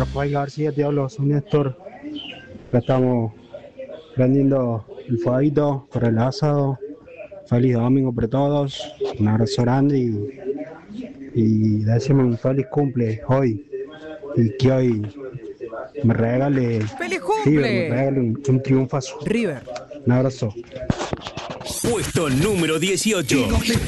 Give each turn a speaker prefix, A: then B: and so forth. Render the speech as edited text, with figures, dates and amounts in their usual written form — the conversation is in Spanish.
A: Rafael García, te hablo, soy Néstor. Acá estamos vendiendo el fueguito para el asado. Feliz domingo para todos. Un abrazo grande y decimos un feliz cumple hoy. Y que hoy me regale
B: ¡Feliz
A: River, me
B: cumple!
A: regale un triunfazo.
B: River.
A: Un abrazo.
C: Puesto número 18.